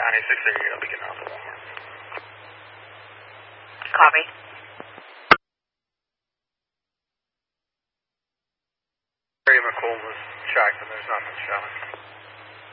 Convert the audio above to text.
96 area, beacon Alpha 1. Copy. Area McComb was tracked and there's nothing showing.